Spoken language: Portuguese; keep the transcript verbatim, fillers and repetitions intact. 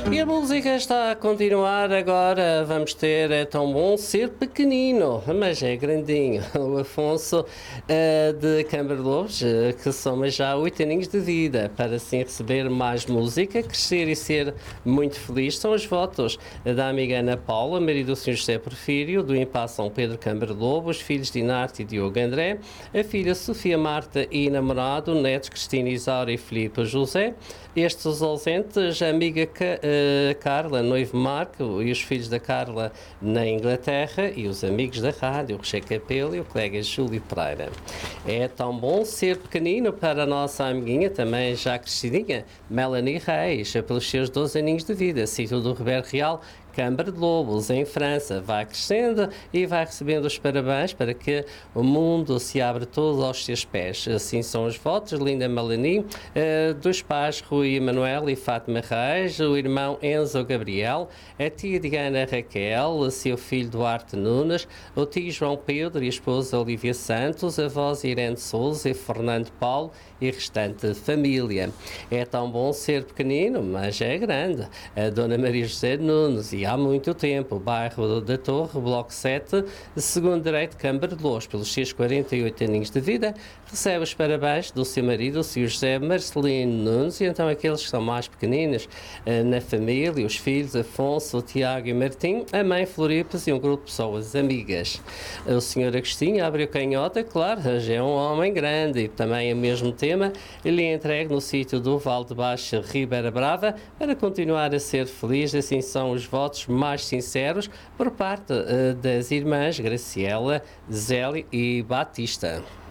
E a música está a continuar agora. Vamos ter É Tão Bom Ser Pequenino, mas é grandinho. O Afonso uh, de Câmara Lobos, uh, que soma já oito aninhos de vida, para assim receber mais música, crescer e ser muito feliz. São os votos da amiga Ana Paula, marido do senhor José Porfírio, do Impar São Pedro Câmara Lobos, filhos de Inarte e Diogo André, a filha Sofia Marta e namorado, netos Cristina Isaura e Filipe José. Estes os ausentes, a amiga uh, Carla, noivo Marco, e os filhos da Carla na Inglaterra, e os amigos da rádio, o Rocher Capelo e o colega Júlio Pereira. É tão bom ser pequenino para a nossa amiguinha, também já crescidinha, Melanie Reis, pelos seus doze aninhos de vida, sítio do Roberto Real, Câmara de Lobos, em França. Vai crescendo e vai recebendo os parabéns para que o mundo se abra todo aos seus pés. Assim são os votos, linda Melanie, uh, dos pais Rui Manuel e Fátima Reis, o irmão Enzo Gabriel, a tia Diana Raquel, seu filho Duarte Nunes, o tio João Pedro e a esposa Olivia Santos, a avós Irene Souza e Fernando Paulo e restante família. É tão bom ser pequenino, mas é grande. A dona Maria José Nunes, e há muito tempo, bairro da Torre, bloco sete, segundo direito, Câmara de Lobos, pelos seus quarenta e oito aninhos de vida, recebe os parabéns do seu marido, o senhor José Marcelino Nunes, e então aqueles que são mais pequeninos na família, os filhos Afonso, o Tiago e Martim, a mãe Floripes e um grupo de pessoas amigas. O senhor Agostinho abre o canhota, claro, já é um homem grande, e também o mesmo tema ele é entregue no sítio do Val de Baixo, Ribeira Brava, para continuar a ser feliz. Assim são os votos mais sinceros por parte uh, das irmãs Graciela, Zélia e Batista.